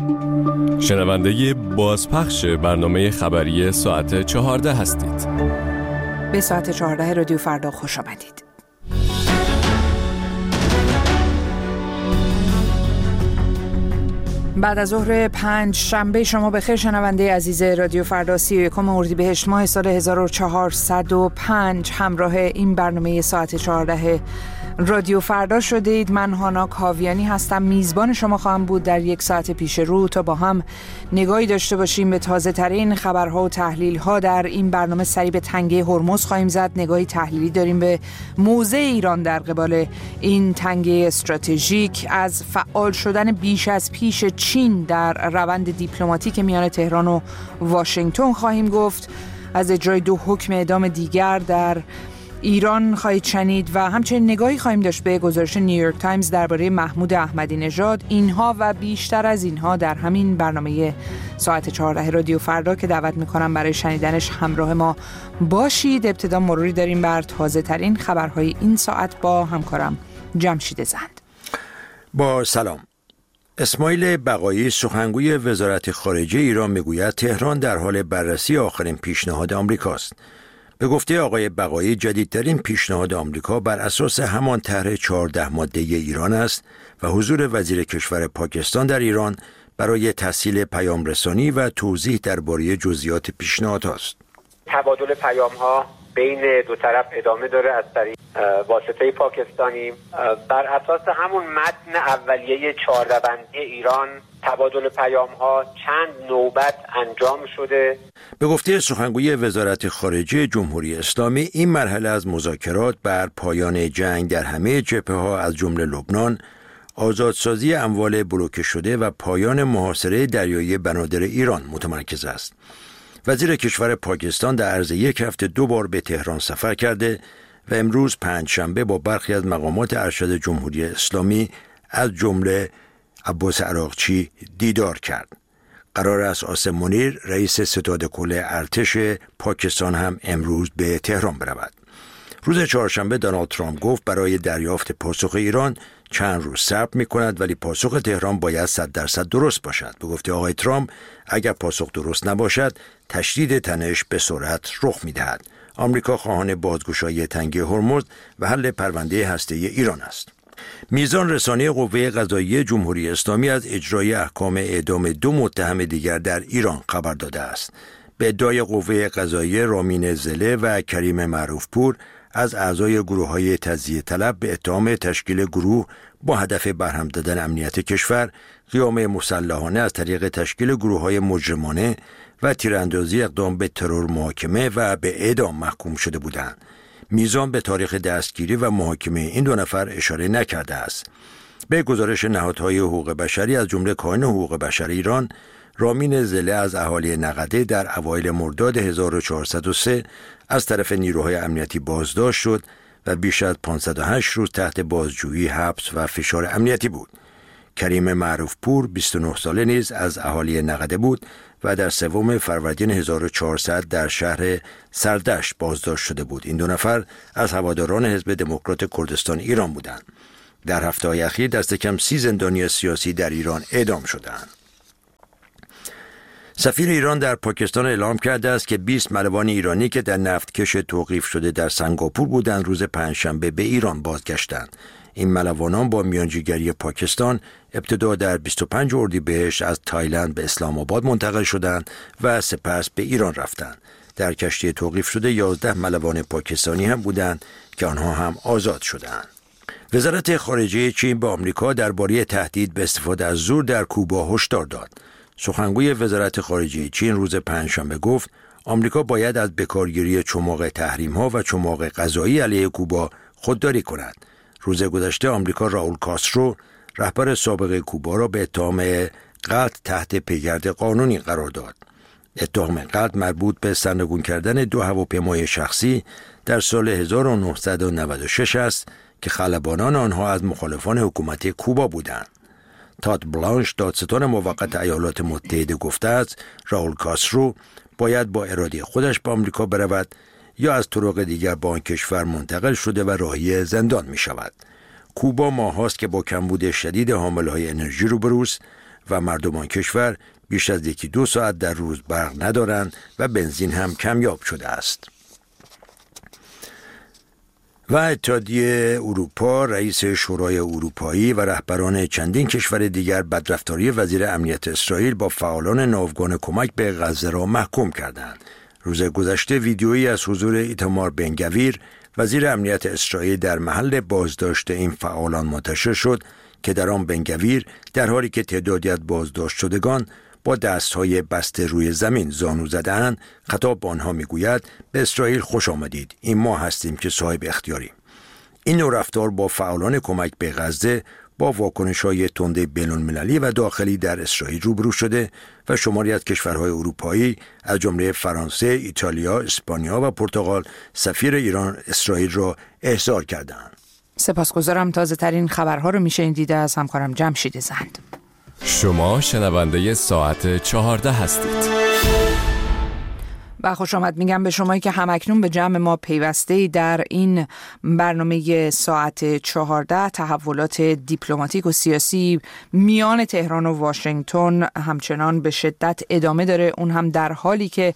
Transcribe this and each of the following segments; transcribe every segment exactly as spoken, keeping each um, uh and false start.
شنونده بازپخش برنامه خبری ساعت چهارده هستید. به ساعت چهارده رادیو فردا خوش آمدید. بعد از ظهر پنج شنبه شما بخیر شنونده عزیز رادیو فردا. سی و یکم اردیبهشت ماه سال هزار و چهارصد و پنج همراه این برنامه ساعت چهارده رادیو فردا شدید. من هانا کاویانی هستم، میزبان شما خواهم بود در یک ساعت پیش رو تا با هم نگاهی داشته باشیم به تازه ترین خبرها و تحلیل ها. در این برنامه سری به تنگه هرمز خواهیم زد، نگاهی تحلیلی داریم به موضع ایران در قبال این تنگه استراتژیک، از فعال شدن بیش از پیش چین در روند دیپلماتیک میان تهران و واشنگتن خواهیم گفت، از اجرای دو حکم اعدام دیگر در ایران خواهید شنید و همچنین نگاهی خواهیم داشت به گزارش نیویورک تایمز درباره محمود احمدی نژاد. اینها و بیشتر از اینها در همین برنامه ساعت چهارده رادیو فردا که دعوت میکنم برای شنیدنش همراه ما باشید. ابتدا مروری داریم بر تازه ترین خبرهای این ساعت با همکارم جمشید زند. با سلام. اسماعیل بقایی سخنگوی وزارت خارجه ایران میگوید تهران در حال بررسی آخرین پیشنهاد آمریکاست. به گفته آقای بقایی جدیدترین پیشنهاد آمریکا بر اساس همان طرح چهارده ماده ایران است و حضور وزیر کشور پاکستان در ایران برای تسهیل پیام رسانی و توضیح درباره جزئیات پیشنهاد است. تبادل پیام ها بین دو طرف ادامه داره از طریق واسطه پاکستانی. بر اساس همون متن اولیه چهارده بندی ایران تبادل پیام ها چند نوبت انجام شده. به گفته سخنگوی وزارت خارجه جمهوری اسلامی این مرحله از مذاکرات بر پایان جنگ در همه جبهه‌ها از جمله لبنان، آزادسازی اموال بلوکه شده و پایان محاصره دریایی بنادر ایران متمرکز است. وزیر کشور پاکستان در عرض یک هفته دو بار به تهران سفر کرده و امروز پنجشنبه با برخی از مقامات ارشد جمهوری اسلامی از جمله عباس عراقچی دیدار کرد. قرار است عاصم منیر رئیس ستاد کل ارتش پاکستان هم امروز به تهران برود. روز چهارشنبه دونالد ترامپ گفت برای دریافت پاسخ ایران چند روز صبر می‌کند ولی پاسخ تهران باید صد درصد درست باشد. به گفته آقای ترامپ اگر پاسخ درست نباشد تشدید تنش به سرعت رخ می‌دهد. آمریکا خواهان بازگشایی تنگه هرمز و حل پرونده هسته‌ای ایران است. میزان رسانه قوه قضاییه جمهوری اسلامی از اجرای احکام اعدام دو متهم دیگر در ایران خبر داده است. به ادعای قوه قضاییه رامین زله و کریم معروفپور از اعضای گروه‌های تجزیه طلب به اتهام تشکیل گروه با هدف برهم دادن امنیت کشور، قیام مسلحانه از طریق تشکیل گروه‌های مجرمانه و تیراندازی اقدام به ترور محاکمه و به اعدام محکوم شده بودند. میزان به تاریخ دستگیری و محاکمه این دو نفر اشاره نکرده است. به گزارش نهادهای حقوق بشری از جمله کاهن حقوق بشر ایران، رامین زله از اهالی نقده در اوایل مرداد هزار و چهارصد و سه از طرف نیروهای امنیتی بازداشت شد و بیش از پانصد و هشت روز تحت بازجویی، حبس و فشار امنیتی بود. کریم معروفپور بیست و نه ساله نیز از اهالی نقده بود و در سوم فروردین هزار و چهارصد در شهر سردشت بازداشت شده بود. این دو نفر از هواداران حزب دموکرات کردستان ایران بودند. در هفته‌های اخیر دست کم سی زندانی سیاسی در ایران اعدام شدند. سفیر ایران در پاکستان اعلام کرده است که بیست ملوان ایرانی که در نفتکش توقیف شده در سنگاپور بودند روز پنجشنبه به ایران بازگشتند. این ملوانان با میانجیگری پاکستان ابتدا در بیست و پنج اردیبهشت از تایلند به اسلام آباد منتقل شدند و سپس به ایران رفتند. در کشتی توقیف شده یازده ملوان پاکستانی هم بودند که آنها هم آزاد شدند. وزارت خارجه چین به آمریکا درباره تهدید به استفاده از زور در کوبا هشدار داد. سخنگوی وزارت خارجه چین روز پنجشنبه گفت آمریکا باید از بکارگیری چماق تحریم‌ها و چماق غذایی علیه کوبا خودداری کند. روز گذشته آمریکا راول کاسترو رهبر سابق کوبا را به اتهام قتل تحت پیگرد قانونی قرار داد. اتهام قتل مربوط به سرنگون کردن دو هواپیمای شخصی در سال هزار و نهصد و نود و شش است که خلبانان آنها از مخالفان حکومت کوبا بودند. تاد بلانش دادستان موقت ایالات متحده گفته است راول کاسترو باید با اراده خودش به آمریکا برود یا از طرق دیگر با آن کشور منتقل شده و راهی زندان می شود. کوبا ماهاست که با کمبود شدید حاملهای انرژی روبروست و مردمان کشور بیش از یکی دو ساعت در روز برق ندارند و بنزین هم کمیاب شده است. و اتحادیه اروپا، رئیس شورای اروپایی و رهبران چندین کشور دیگر بدرفتاری وزیر امنیت اسرائیل با فعالان ناوگان کمک به غزه را محکوم کردند. روز گذشته ویدیویی از حضور ایتامار بن گویر، وزیر امنیت اسرائیل، در محل بازداشت این فعالان منتشر شد که در آن بن گویر در حالی که تعدادی از بازداشت شدگان با دستهای بسته روی زمین زانو زدند، خطاب به آنها میگوید به اسرائیل خوش آمدید، این ما هستیم که صاحب اختیاریم. این نوع رفتار با فعالان کمک به غزه با واکنش‌های تند بین‌المللی و داخلی در اسرائیل روبرو شده و شماری از کشورهای اروپایی از جمله فرانسه، ایتالیا، اسپانیا و پرتغال سفیر ایران اسرائیل را احضار کردند. سپاسگزارم. تازه ترین خبرها رو میشه این دیده از همکارم جمشید زند. شما شنونده ساعت چهارده هستید. و خوش آمد میگم به شمایی که همکنون به جمع ما پیوسته در این برنامه ساعت چهارده. تحولات دیپلماتیک و سیاسی میان تهران و واشنگتن همچنان به شدت ادامه داره، اون هم در حالی که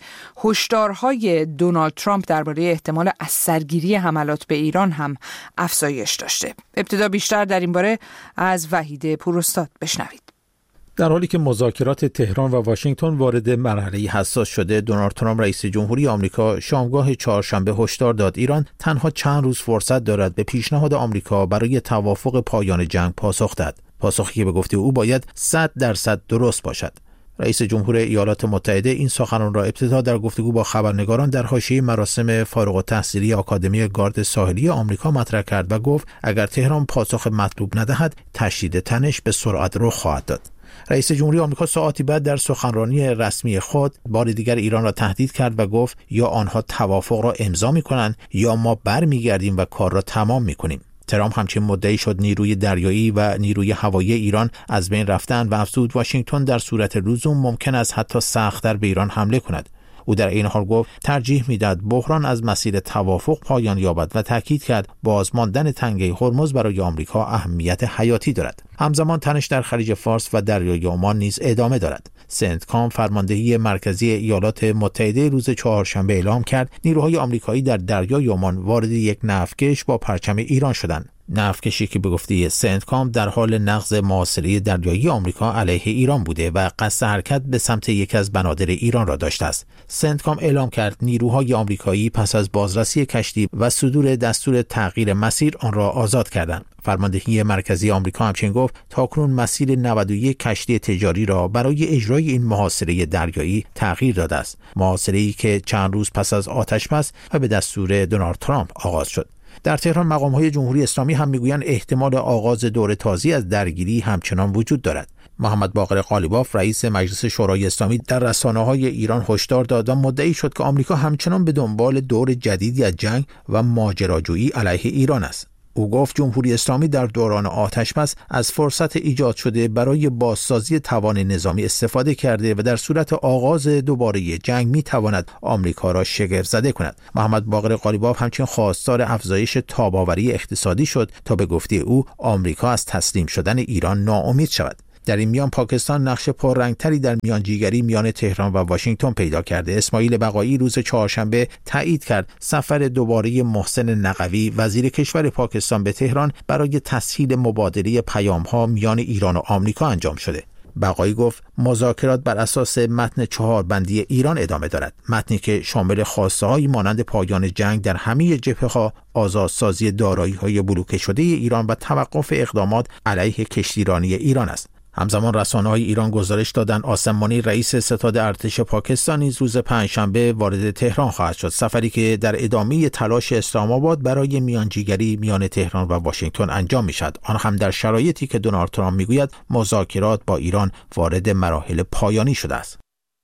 هشدارهای دونالد ترامپ درباره احتمال از سرگیری حملات به ایران هم افزایش داشته. ابتدا بیشتر در این باره از وحید پوراستاد بشنوید. در حالی که مذاکرات تهران و واشنگتن وارد مرحله حساس شده، دونالد ترامپ رئیس جمهوری آمریکا شامگاه چهارشنبه هشدار داد ایران تنها چند روز فرصت دارد به پیشنهاد آمریکا برای توافق پایان جنگ پاسخ دهد. پاسخی که به گفته او باید صد درصد درست باشد. رئیس جمهور ایالات متحده این سخنان را ابتدا در گفتگو با خبرنگاران در حاشیه مراسم فارغ التحصیلی آکادمی گارد ساحلی آمریکا مطرح کرد و گفت اگر تهران پاسخ مطلوب ندهد، تشدید تنش به سرعت رخ خواهد داد. رئیس جمهوری آمریکا ساعتی بعد در سخنرانی رسمی خود بار دیگر ایران را تهدید کرد و گفت یا آنها توافق را امضا می‌کنند یا ما برمیگردیم و کار را تمام می‌کنیم. ترامپ همچنین مدعی شد نیروی دریایی و نیروی هوایی ایران از بین رفتند و افزود واشنگتن در صورت لزوم ممکن است حتی سخت‌تر به ایران حمله کند. او در این حال گفت ترجیح میدهد بحران از مسیر توافق پایان یابد و تاکید کرد بازماندن تنگه هرمز برای آمریکا اهمیت حیاتی دارد. همزمان تنش در خلیج فارس و دریای عمان نیز ادامه دارد. سنتکام، فرماندهی مرکزی ایالات متحده، روز چهارشنبه اعلام کرد نیروهای آمریکایی در دریای عمان وارد یک نفتکش با پرچم ایران شدند. نفتکشی که به گفته سنتکام در حال نقض محاصره دریایی آمریکا علیه ایران بوده و قصد حرکت به سمت یکی از بنادر ایران را داشته است. سنتکام اعلام کرد نیروهای آمریکایی پس از بازرسی کشتی و صدور دستور تغییر مسیر آن را آزاد کردند. فرماندهی مرکزی آمریکا همچنین گفت تاکنون مسیر نود و یک کشتی تجاری را برای اجرای این محاصره دریایی تغییر داده است. محاصره‌ای که چند روز پس از آتش‌بس و به دستور دونالد ترامپ آغاز شد. در تهران مقام‌های جمهوری اسلامی هم میگویند احتمال آغاز دور تازی از درگیری همچنان وجود دارد. محمد باقر قالیباف رئیس مجلس شورای اسلامی در رسانه‌های ایران هشدار داد و مدعی شد که آمریکا همچنان به دنبال دور جدیدی از جنگ و ماجراجویی علیه ایران است. او گفت جمهوری اسلامی در دوران آتش‌بس از فرصت ایجاد شده برای بازسازی توان نظامی استفاده کرده و در صورت آغاز دوباره جنگ می‌تواند آمریکا را شگفت زده کند. محمد باقر قالیباف همچنین خواستار افزایش تاب‌آوری اقتصادی شد تا به گفته او آمریکا از تسلیم شدن ایران ناامید شود. در این میان پاکستان نقش پررنگتری در میانجیگری میان تهران و واشنگتن پیدا کرده. اسماعیل بقایی روز چهارشنبه تایید کرد سفر دوباره محسن نقوی وزیر کشور پاکستان به تهران برای تسهیل مبادله پیام‌ها میان ایران و آمریکا انجام شده. بقایی گفت مذاکرات بر اساس متن چهار بندی ایران ادامه دارد، متنی که شامل خواسته‌هایی مانند پایان جنگ در همه جبهه‌ها، آزادسازی دارایی‌های بلوکه شده ایران و توقف اقدامات علیه کشتیرانی ایران است. همزمان رسانه‌های ایران گزارش دادند آسمانی رئیس ستاد ارتش پاکستان نیز روز پنجشنبه وارد تهران خواهد شد، سفری که در ادامه تلاش اسلام آباد برای میانجیگری میان تهران و واشنگتن انجام می‌شود، آن هم در شرایطی که دونالد ترامپ میگوید مذاکرات با ایران وارد مراحل پایانی شده است.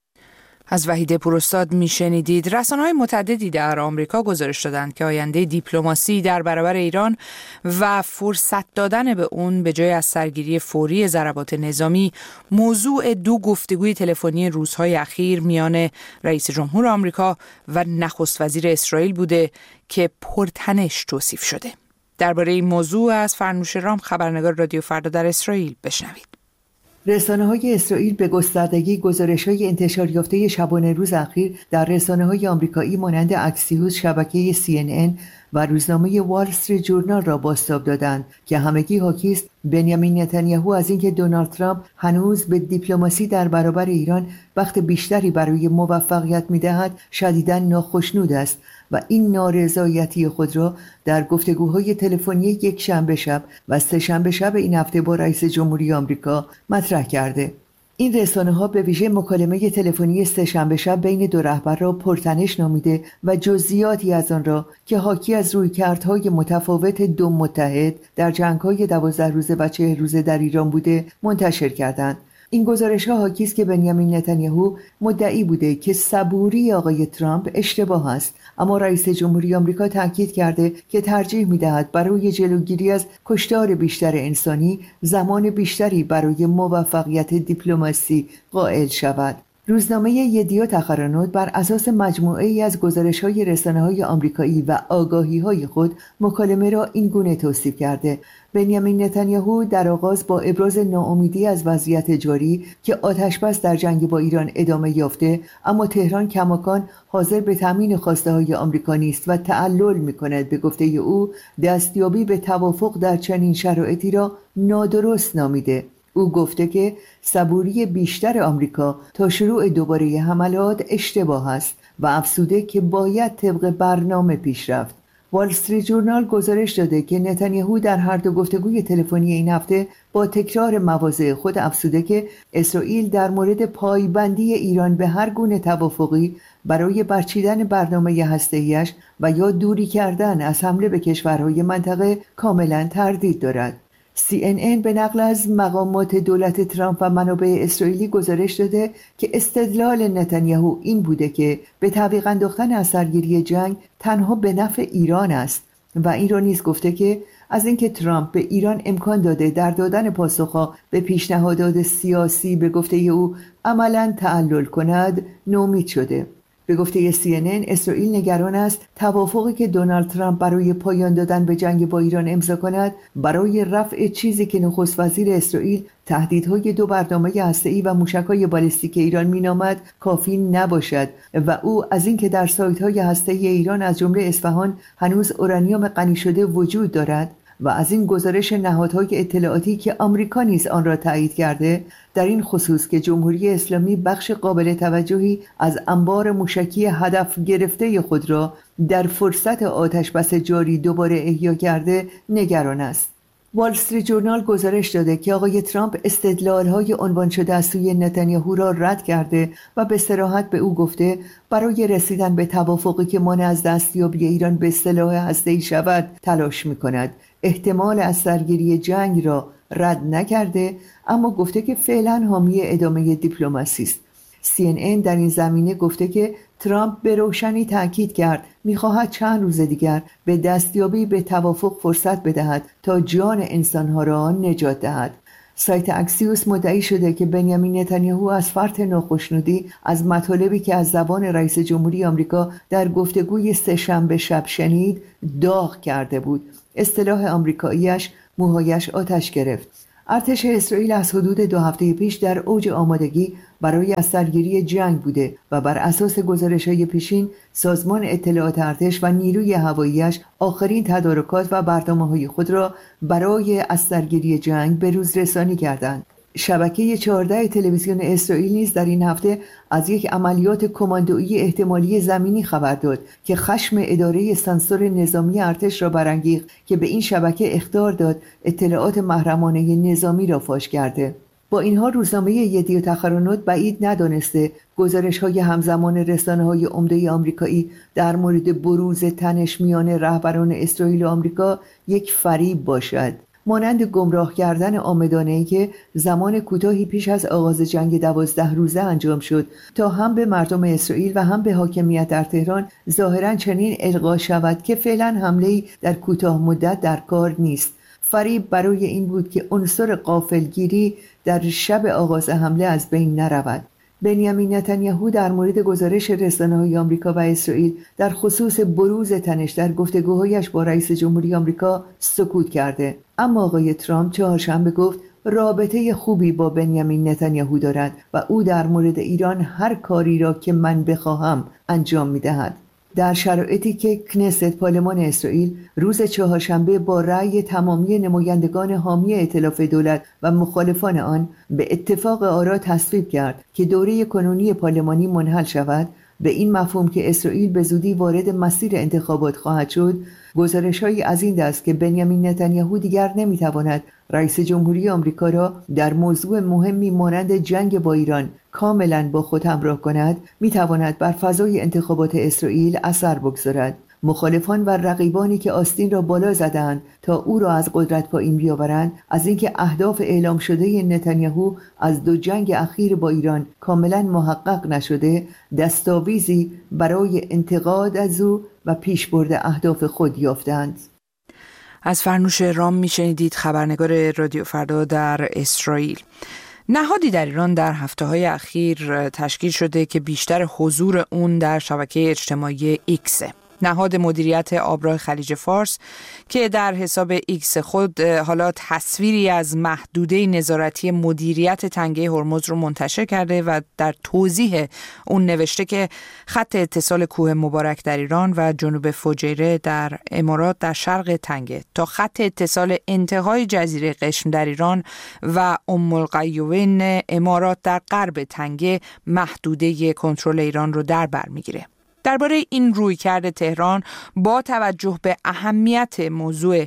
از وحید پوراستاد میشنیدید. رسانه‌های متعددی در آمریکا گزارش دادند که آینده دیپلماسی در برابر ایران و فرصت دادن به اون به جای از سرگیری فوری ضربات نظامی موضوع دو گفتگوی تلفنی روزهای اخیر میان رئیس جمهور آمریکا و نخست وزیر اسرائیل بوده که پرتنش توصیف شده. درباره این موضوع از فرنوش رام خبرنگار رادیو فردا در اسرائیل بشنوید. رسانه‌های اسرائیل به گستردگی گزارش‌های انتشار یافته شبانه روز اخیر در رسانه‌های آمریکایی مانند اکسیوس، شبکه سی ان ان و روزنامه وال استریت جورنال را بازتاب دادند که همگی حاکی است بنیامین نتانیاهو از اینکه دونالد ترامپ هنوز به دیپلماسی در برابر ایران وقت بیشتری برای موفقیت می‌دهد شدیداً ناخشنود است و این نارضایتی خود را در گفتگوهای تلفنی یک شنبه شب و سه شنبه شب این هفته با رئیس جمهوری آمریکا مطرح کرده. این رسانه‌ها به ویژه مکالمه تلفنی سه شنبه شب بین دو رهبر را پرتنش نامیده و جزئیاتی از آن را که حاکی از رویکردهای متفاوت دو متحد در جنگ‌های دوازده روزه و چهل روزه در ایران بوده منتشر کردند. این گزارش‌ها حاکی است که بنیامین نتانیاهو مدعی بوده که صبوری آقای ترامپ اشتباه است، اما رئیس جمهوری آمریکا تاکید کرده که ترجیح می‌دهد برای جلوگیری از کشتار بیشتر انسانی زمان بیشتری برای موفقیت دیپلماسی قائل شود. روزنامه یدیوت اخرانوت بر اساس مجموعه‌ای از گزارش‌های رسانه‌های آمریکایی و آگاهی‌های خود مکالمه را این گونه توصیف کرده: بنیامین نتانیاهو در آغاز با ابراز ناامیدی از وضعیت جاری که آتش‌بس در جنگ با ایران ادامه یافته، اما تهران کماکان حاضر به تامین خواسته‌های آمریکا نیست و تعلل می‌کند، به گفته او دستیابی به توافق در چنین شرایطی را نادرست نامیده. او گفته که صبوری بیشتر آمریکا تا شروع دوباره حملات اشتباه است و افزوده که باید طبق برنامه پیش رفت. وال استریت جورنال گزارش داده که نتانیاهو در هر دو گفتگوی تلفنی این هفته با تکرار مواضع خود افزوده که اسرائیل در مورد پایبندی ایران به هر گونه توافقی برای برچیدن برنامه هسته‌ایش و یا دوری کردن از حمله به کشورهای منطقه کاملا تردید دارد. سی ان ان به نقل از مقامات دولت ترامپ و منابع اسرائیلی گزارش داده که استدلال نتانیاهو این بوده که به تعویق انداختن از سرگیری جنگ تنها به نفع ایران است و این را نیز گفته که از اینکه ترامپ به ایران امکان داده در دادن پاسخها به پیشنهادات سیاسی به گفته او عملاً تعلل کند نومید شده. به گفته سی ان ان اسرائیل نگران است توافقی که دونالد ترامپ برای پایان دادن به جنگ با ایران امضا کند برای رفع چیزی که نخست وزیر اسرائیل تهدیدهای دو برنامه هسته‌ای و موشک‌های بالستیک ایران مینامد کافی نباشد و او از اینکه در سایت‌های هسته‌ای ایران از جمله اصفهان هنوز اورانیوم غنی شده وجود دارد و از این گزارش نهادهای اطلاعاتی که آمریکا نیز آن را تایید کرده در این خصوص که جمهوری اسلامی بخش قابل توجهی از انبار موشکی هدف گرفته خود را در فرصت آتش‌بس جاری دوباره احیا کرده نگران است. وال استریت جورنال گزارش داده که آقای ترامپ استدلال‌های عنوان شده از سوی نتانیاهو را رد کرده و به صراحت به او گفته برای رسیدن به توافقی که مانع از دستیابی ایران به سلاح هسته‌ای شود تلاش می‌کند. احتمال از سرگیری جنگ را رد نکرده، اما گفته که فعلا حامی ادامه دیپلماسی است. سی ان ان در این زمینه گفته که ترامپ به روشنی تاکید کرد می‌خواهد چند روز دیگر به دستیابی به توافق فرصت بدهد تا جان انسان‌ها را نجات دهد. سایت اکسیوس مدعی شده که بنیامین نتانیاهو از فرط ناخشنودی از مطالبی که از زبان رئیس جمهوری آمریکا در گفتگوی سه شنبه شب شنید داغ کرده بود. اصطلاح آمریکاییش موهایش آتش گرفت. ارتش اسرائیل از حدود دو هفته پیش در اوج آمادگی برای از سرگیری جنگ بوده و بر اساس گزارش‌های پیشین سازمان اطلاعات ارتش و نیروی هوایی‌اش آخرین تدارکات و برنامه‌های خود را برای از سرگیری جنگ به روز رسانی کردند. شبکه چهارده تلویزیون اسرائیل نیز در این هفته از یک عملیات کماندویی احتمالی زمینی خبر داد که خشم اداره سانسور نظامی ارتش را برانگیخت که به این شبکه اخطار داد اطلاعات محرمانه نظامی را فاش کرده. با اینها روزنامه یدیوت اخرانوت بعید ندانسته گزارش‌های همزمان رسانه‌های عمده آمریکایی در مورد بروز تنش میان رهبران اسرائیل و آمریکا یک فریب باشد. مانند گمراه کردن عامدانه‌ای که زمان کوتاهی پیش از آغاز جنگ دوازده روزه انجام شد تا هم به مردم اسرائیل و هم به حاکمیت در تهران ظاهراً چنین القا شود که فعلاً حمله‌ای در کوتاه مدت در کار نیست. فریب برای این بود که عنصر غافلگیری در شب آغاز حمله از بین نرود. بنیامین نتانیاهو در مورد گزارش رسانه‌های آمریکا و اسرائیل در خصوص بروز تنش در گفتگوهایش با رئیس جمهوری آمریکا سکوت کرده، اما آقای ترامپ چهارشنبه گفت رابطه خوبی با بنیامین نتانیاهو دارد و او در مورد ایران هر کاری را که من بخواهم انجام می‌دهد. در شرایطی که کنست پارلمان اسرائیل روز چهارشنبه با رأی تمامی نمایندگان حامی ائتلاف دولت و مخالفان آن به اتفاق آرا تصویب کرد که دوره کنونی پارلمانی منحل شود، به این مفهوم که اسرائیل به زودی وارد مسیر انتخابات خواهد شد، گزارش‌هایی از این دست که بنیامین نتانیاهو دیگر نمی‌تواند رئیس جمهوری آمریکا را در موضوع مهمی مانند جنگ با ایران کاملا با خود همراه کند، می‌تواند بر فضای انتخابات اسرائیل اثر بگذارد. مخالفان و رقیبانی که آستین را بالا زدند تا او را از قدرت پایین بیاورند، از اینکه اهداف اعلام شده نتانیاهو از دو جنگ اخیر با ایران کاملا محقق نشده، دستاویزی برای انتقاد از او و پیشبرد اهداف خود یافتند. از فرنوش رام میشنیدید، خبرنگار رادیو فردا در اسرائیل. نهادی در ایران در هفته‌های اخیر تشکیل شده که بیشتر حضور اون در شبکه اجتماعی ایکسه. نهاد مدیریت آبراه خلیج فارس که در حساب ایکس خود حالا تصویری از محدوده نظارتی مدیریت تنگه هرمز رو منتشر کرده و در توضیح اون نوشته که خط اتصال کوه مبارک در ایران و جنوب فجیره در امارات در شرق تنگه تا خط اتصال انتهای جزیره قشم در ایران و ام القیوین امارات در غرب تنگه محدوده کنترل ایران رو در بر میگیره. درباره این رویکرد تهران با توجه به اهمیت موضوع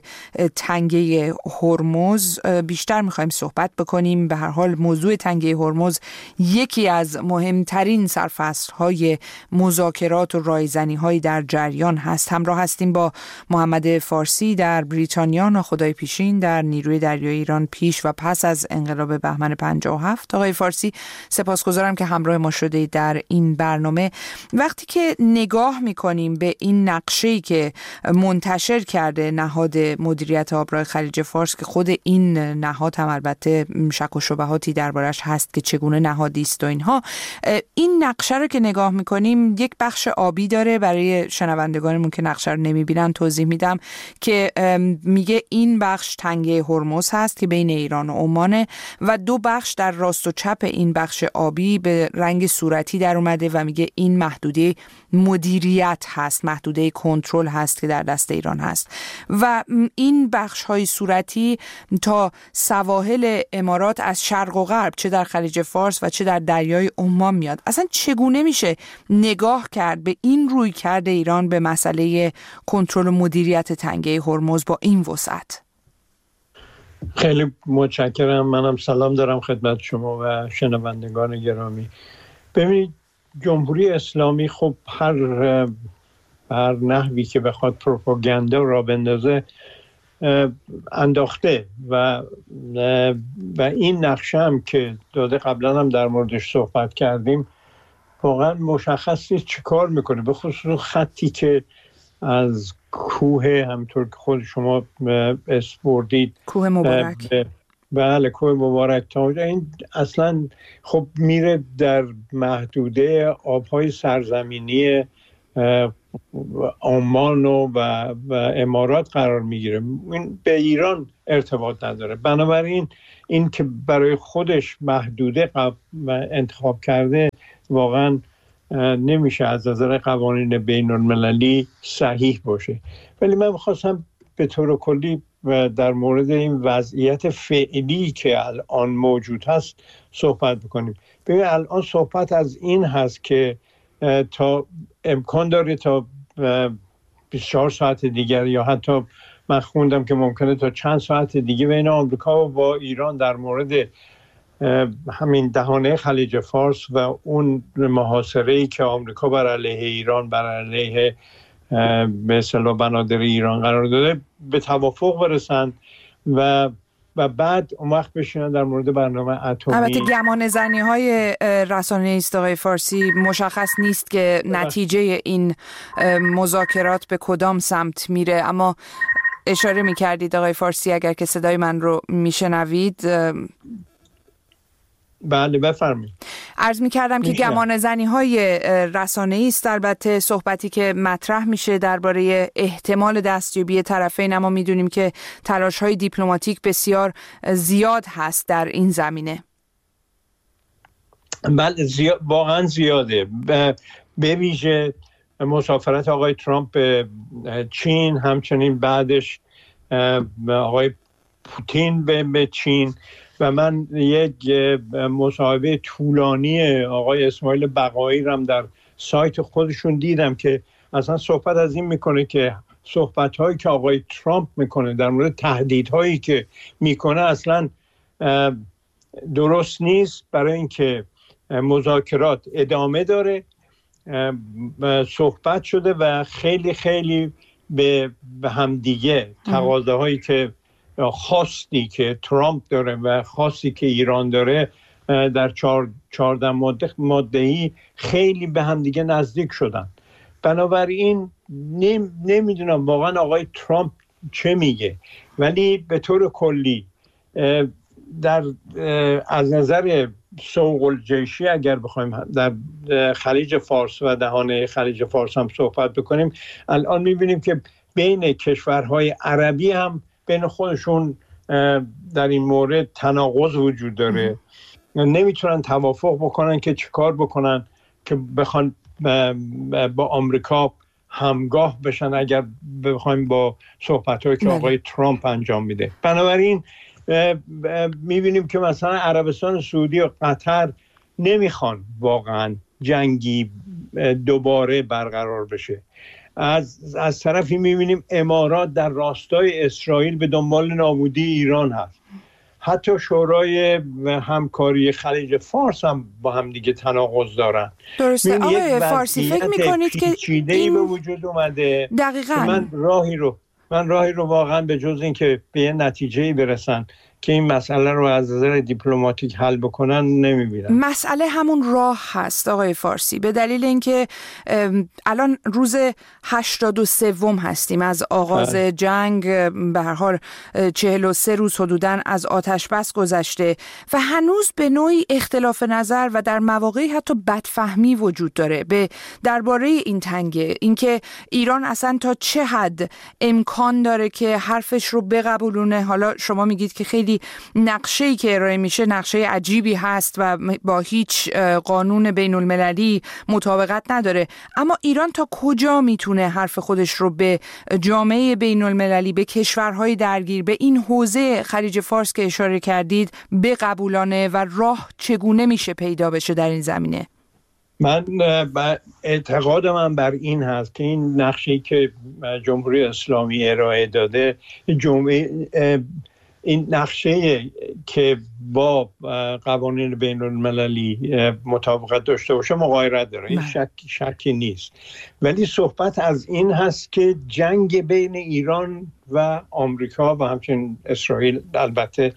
تنگه هرمز بیشتر می‌خوایم صحبت بکنیم. به هر حال موضوع تنگه هرمز یکی از مهمترین سرفصل‌های مذاکرات و رایزنی‌های در جریان هست. همراه هستیم با محمد فارسی در بریتانیا، ناخدای پیشین در نیروی دریایی ایران پیش و پس از انقلاب بهمن پنجاه و هفت. آقای فارسی، سپاسگزارم که همراه ما شدید در این برنامه. وقتی که نگاه میکنیم به این نقشه‌ای که منتشر کرده نهاد مدیریت آبراه خلیج فارس که خود این نهاد هم البته شک و شبهاتی دربارش هست که چگونه نهادی است و اینها، این نقشه رو که نگاه میکنیم یک بخش آبی داره. برای شنوندگانمون که نقشه رو نمیبینن توضیح میدم که میگه این بخش تنگه هرمز هست که بین ایران و عمانه و دو بخش در راست و چپ این بخش آبی به رنگ صورتی در اومده و میگه این محدوده مدیریت هست، محدوده کنترل هست که در دست ایران هست و این بخش های صورتی تا سواحل امارات از شرق و غرب، چه در خلیج فارس و چه در دریای عمان میاد. اصلا چگونه میشه نگاه کرد به این روی کرده ایران به مسئله کنترل و مدیریت تنگه هرمز با این وسعت؟ خیلی متشکرم. منم سلام دارم خدمت شما و شنوندگان گرامی. ببینید، جمهوری اسلامی خب هر هر نحوی که بخواد پروپاگاندا را بندازه انداخته و و این نقشه هم که داده، قبلا هم در موردش صحبت کردیم، واقعا مشخص نیست چی کار میکنه، به خصوص خطی که از کوه، همطور که خود شما اسم بردید، کوه مبارک، بله کوه مبارک تا اونجا، این اصلا خب میره در محدوده آبهای سرزمینی عمان و, و امارات قرار میگیره. این به ایران ارتباط نداره. بنابراین این که برای خودش محدوده انتخاب کرده واقعا نمیشه از نظر قوانین بین المللی صحیح باشه. ولی من میخواستم به طور کلی و در مورد این وضعیت فعلی که الان موجود هست صحبت بکنیم. ببین، الان صحبت از این هست که تا امکان داره تا بیست و چهار ساعت دیگر یا حتی من خوندم که ممکنه تا چند ساعت دیگه بین آمریکا و با ایران در مورد همین دهانه خلیج فارس و اون محاصره‌ای که آمریکا بر علیه ایران بر علیه به اصطلاح بنادر ایران قرار داده به توافق برسند و و بعد اون وقت بشینن در مورد برنامه اتمی. البته گمان زنی های رسانه‌ای است آقای فارسی، مشخص نیست که نتیجه این مذاکرات به کدام سمت میره، اما اشاره میکردید آقای فارسی، اگر که صدای من رو میشنوید. بله بفرمایید. عرض می‌کردم که گمان زنی‌های رسانه‌ای است البته صحبتی که مطرح میشه درباره احتمال دستیابی طرفین، اما میدونیم که تلاش‌های دیپلماتیک بسیار زیاد هست در این زمینه. بله زیاد، واقعا زیاده. به ویژه مسافرت آقای ترامپ به چین، همچنین بعدش آقای پوتین به چین و من یک مصاحبه طولانی آقای اسماعیل بقایی رم در سایت خودشون دیدم که اصلا صحبت از این میکنه که صحبت هایی که آقای ترامپ میکنه در مورد تهدیدهایی که میکنه اصلا درست نیست، برای اینکه مذاکرات ادامه داره. صحبت شده و خیلی خیلی به همدیگه تقاضاهایی که خواستی که ترامپ داره و خواستی که ایران داره در چهارده ماده ماده‌ای خیلی به همدیگه نزدیک شدن. بنابراین نم، نمیدونم واقعا آقای ترامپ چه میگه، ولی به طور کلی در از نظر سوق الجیشی اگر بخوایم در خلیج فارس و دهانه خلیج فارس هم صحبت بکنیم، الان میبینیم که بین کشورهای عربی هم بین خودشون در این مورد تناقض وجود داره، نمیتونن توافق بکنن که چیکار بکنن که بخوان با آمریکا همگاه بشن اگر بخوایم با صحبت‌هایی که آقای ترامپ انجام میده. بنابراین میبینیم که مثلا عربستان سعودی و قطر نمیخوان واقعا جنگی دوباره برقرار بشه. از از طرفی میبینیم امارات در راستای اسرائیل به دنبال نابودی ایران هست. حتی شورای همکاری خلیج فارس هم با هم دیگه تناقض دارن. درسته آقای فارسی، فکر میکنید که این به وجود اومده دقیقاً من راهی رو من راهی رو واقعا به جز این که به یه نتیجه‌ای برسن که این مسئله رو از نظر دیپلماتیک حل بکنن نمیبینم. مسئله همون راه هست آقای فارسی، به دلیل اینکه الان روز هشتاد و سوم هستیم از آغاز اه. جنگ، به هر حال چهل و سه روز حدوداً از آتش بس گذشته و هنوز به نوعی اختلاف نظر و در مواقعی حتی بدفهمی وجود داره به درباره این تنگه، اینکه ایران اصلا تا چه حد امکان داره که حرفش رو بقبولونه. حالا شما میگید که خیلی نقشه‌ای که ارائه میشه نقشه عجیبی هست و با هیچ قانون بین المللی مطابقت نداره، اما ایران تا کجا میتونه حرف خودش رو به جامعه بین المللی، به کشورهای درگیر، به این حوزه خلیج فارس که اشاره کردید بقبولانه و راه چگونه میشه پیدا بشه در این زمینه؟ من اعتقاد من بر این هست که این نقشه‌ای که جمهوری اسلامی ارائه داده جمعه این نقشه که با قوانین بین المللی مطابقت داشته باشه مغایرت داره، این شک شکی نیست، ولی صحبت از این هست که جنگ بین ایران و آمریکا و همچنین اسرائیل البته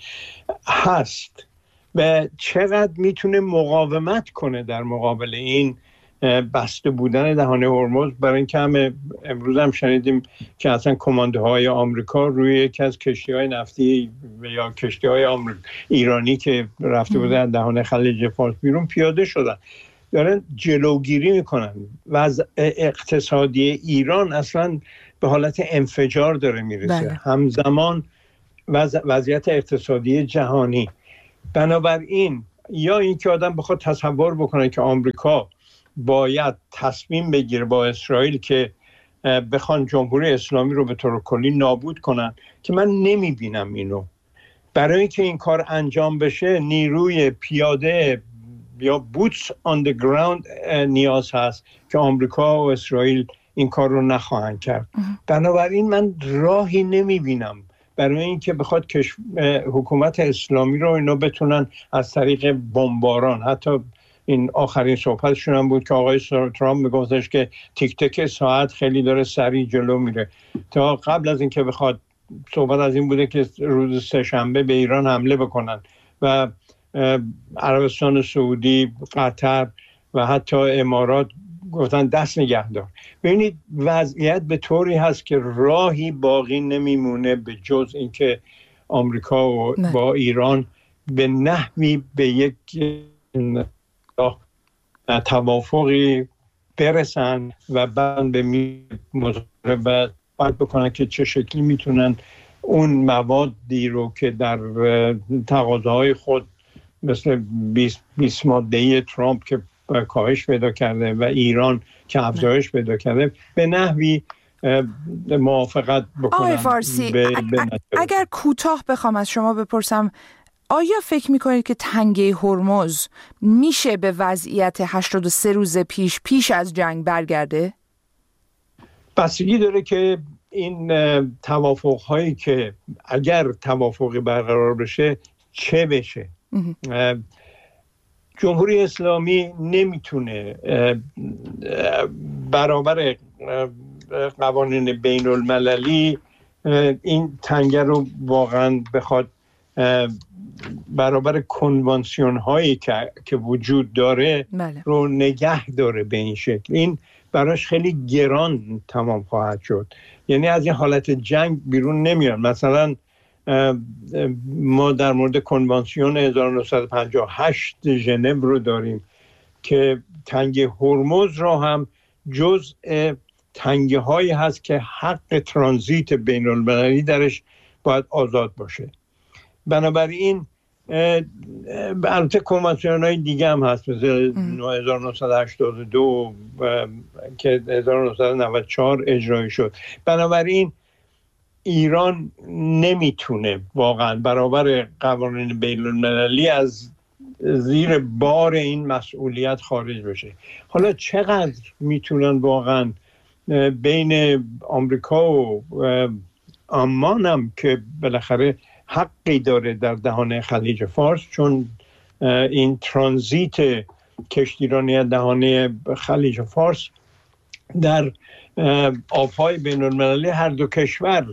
هست و چقدر میتونه مقاومت کنه در مقابل این بسته بودن دهانه هرمز. برای اینکه هم امروز هم شنیدیم که اصلا کماندوهای آمریکا روی یکی از کشتی‌های نفتی یا کشتی‌های آمریکا ایرانی که رفته بودن دهانه خلیج فارس بیرون پیاده شدن، دارن جلوگیری میکنن و از اقتصادی ایران اصلا به حالت انفجار داره میرسه. بله. همزمان وضع وضعیت اقتصادی جهانی. بنابراین یا اینکه آدم بخواد تصور بکنه که آمریکا باید تصمیم بگیره با اسرائیل که بخوان جمهوری اسلامی رو به طور کلی نابود کنن، که من نمیبینم اینو. برای اینکه این کار انجام بشه نیروی پیاده یا boots on the ground نیاز هست که آمریکا و اسرائیل این کار رو نخواهند کرد. بنابراین من راهی نمیبینم برای اینکه بخواد کش... حکومت اسلامی رو اینا بتونن از طریق بمباران، حتی این آخرین صحبتشون هم بود که آقای ترامپ میگفتش که تیک تک ساعت خیلی داره سریع جلو میره. تا قبل از اینکه بخواد صحبت از این بوده که روز سه شنبه به ایران حمله بکنن و عربستان سعودی، قطر و حتی امارات گفتن دست نگه دار. ببینید وضعیت به طوری هست که راهی باقی نمیمونه به جز اینکه آمریکا و با ایران به نحوی به یک توافقی برسن و بعد به مذاکره باید بکنن که چه شکلی میتونن اون موادی رو که در تقاضاهای خود مثل بیست ماده‌ای ترامپ که کاهش پیدا کرده و ایران که افزایش پیدا کرده به نحوی موافقت بکنن. آقای فارسی، به اگر, اگر کوتاه بخوام از شما بپرسم، آیا فکر میکنید که تنگه هرمز میشه به وضعیت هشتاد و سه روز پیش پیش از جنگ برگرده؟ بستگی داره که این توافق هایی که اگر توافقی برقرار بشه چه بشه. جمهوری اسلامی نمیتونه برابر قوانین بین المللی این تنگه رو واقعا بخواد برابر کنوانسیون هایی که, که وجود داره بله. رو نگه داره به این شکل. این براش خیلی گران تمام خواهد شد. یعنی از این حالت جنگ بیرون نمیاد. مثلا ما در مورد کنوانسیون هزار و نهصد و پنجاه و هشت ژنو رو داریم که تنگه هرمز را هم جزء تنگه هایی هست که حق ترانزیت بین المللی درش باید آزاد باشه. بنابراین البته کنوانسیون های دیگه هم هست مثل هزار و نهصد و هشتاد و دو که هزار و نهصد و نود و چهار اجرایی شد. بنابراین ایران نمیتونه واقعا برابر قوانین بین المللی از زیر بار این مسئولیت خارج بشه. حالا چقدر میتونن واقعا بین آمریکا و عمان هم که بالاخره حقی داره در دهانه خلیج فارس، چون این ترانزیت کشتیرانی دهانه خلیج فارس در آبهای بین المللی هر دو کشور،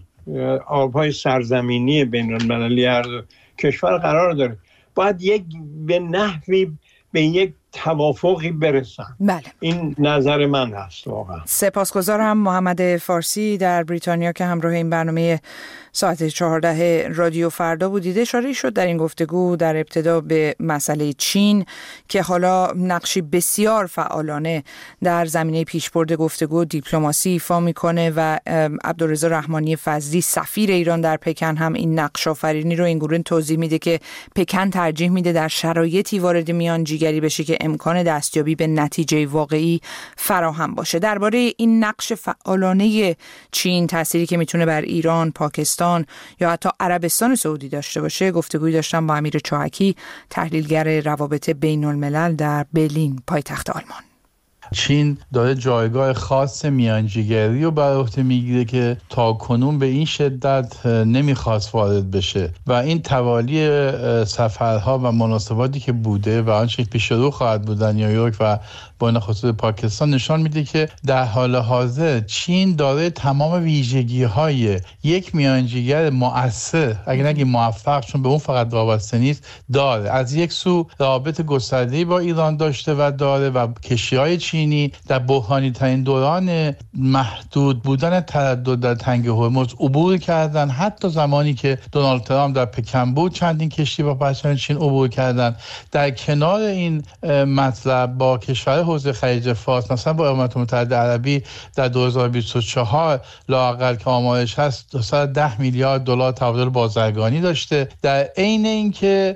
آبهای سرزمینی بین المللی هر دو کشور قرار داره، باید یک به نحوی به یک توافقی برسن. بله. این نظر من هست واقعا. سپاسگزارم. محمد فارسی در بریتانیا که همراه این برنامه ساعت چهارده رادیو فردا بود. دیده اشاره شد در این گفتگو در ابتدا به مسئله چین که حالا نقشی بسیار فعالانه در زمینه پیشبرد گفتگو دیپلماسی ایفا میکنه و عبدالرضا رحمانی فضلی سفیر ایران در پکن هم این نقش آفرینی رو این گونه توضیح میده که پکن ترجیح میده در شرایطی وارد میانجیگری بشه که امکان دستیابی به نتیجه واقعی فراهم باشه. درباره این نقش فعالانه چین، تأثیری که میتونه بر ایران، پاکستان یا حتی عربستان سعودی داشته باشه، گفتگویی داشتم با امیر چاهکی، تحلیلگر روابط بین الملل در برلین، پایتخت آلمان. چین داره جایگاه خاص میانجیگری رو بر عهده میگیره که تا کنون به این شدت نمیخواست وارد بشه و این توالی سفرها و مناسباتی که بوده و آنچه پیش رو خواهد بودن نیویورک و با خصوص پاکستان نشان میده که در حال حاضر چین داره تمام ویژگی‌های یک میانجیگر مؤثر، اگه نگیم موفق، چون به اون فقط وابسته نیست، داره. از یک سو رابط گسترده‌ای با ایران داشته و داره و کشتی‌های چینی در بحرانی ترین دوران محدود بودن تردد در تنگه هرمز عبور کردن. حتی زمانی که دونالد ترامپ در پکن بود چندین کشتی با پرچم چین عبور کردن. در کنار این مطلب با کشور حوزه خلیج فارس، مثلا با امارات متحده عربی در دو هزار و بیست و چهار لااقل که آمارش هست دویست و ده میلیارد دلار تبادل بازرگانی داشته. در عین اینکه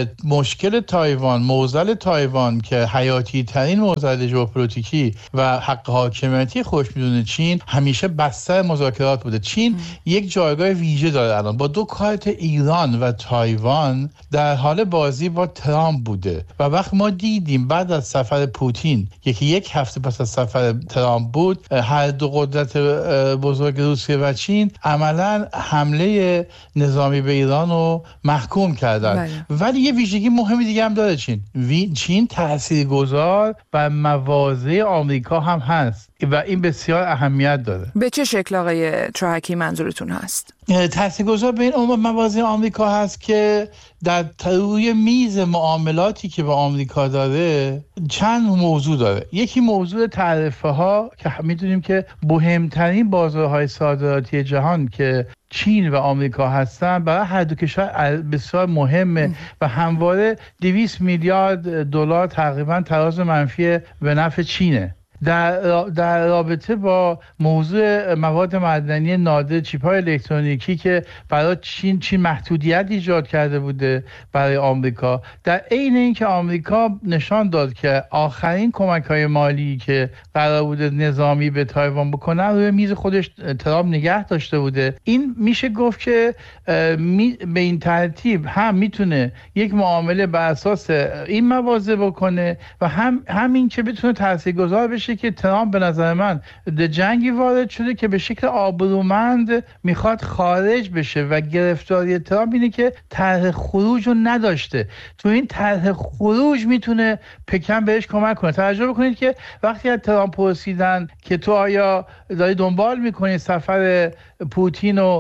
مشکل تایوان، معضل تایوان که حیاتی ترین معضل ژئوپلیتیکی و حق حاکمیتی خوش میدونه چین، همیشه بستر مذاکرات بوده. چین م. یک جایگاه ویژه داره الان با دو کارت ایران و تایوان در حال بازی با ترامپ بوده و وقت ما دیدیم بعد از سفر پوتین یکی یک هفته پس از سفر ترامپ بود، هر دو قدرت بزرگ روسیه و چین عملا حمله نظامی به ایران رو محکوم کردن. بله. ولی یه ویژگی مهمی دیگه هم داره چین. چین تاثیرگذار و مواضع آمریکا هم هست و این بسیار اهمیت داره. به چه شکل آقای چاهکی منظورتون هست؟ تاثیرگذار به این مواضع آمریکا هست که در روی میز معاملاتی که با آمریکا داره چند موضوع داره. یکی موضوع تعرفه ها که میدونیم که مهمترین بازارهای صادراتی جهان که چین و آمریکا هستن برای هر دو کشور بسیار مهمه و همواره دویست میلیارد دلار تقریبا تراز منفی به نفع چینه. در در رابطه با موضوع مواد معدنی نادر، چیپ‌های الکترونیکی که برای چین چین محدودیت ایجاد کرده بوده برای آمریکا، در عین اینکه آمریکا نشان داد که آخرین کمک‌های مالی که قرار بوده نظامی به تایوان بکنه روی میز خودش ترامپ نگه داشته بوده، این میشه گفت که به این ترتیب هم میتونه یک معامله بر اساس این مواضع بکنه و هم همین که بتونه تاثیرگذار بشه که ترامپ به نظر من به جنگی وارد شده که به شکل آبرومند میخواد خارج بشه و گرفتاری ترامپ اینه که طرح خروج رو نداشته. تو این طرح خروج میتونه پکن بهش کمک کنه. توجه بکنید که وقتی از ترامپ پرسیدن که تو آیا داری دنبال میکنی سفر پوتین و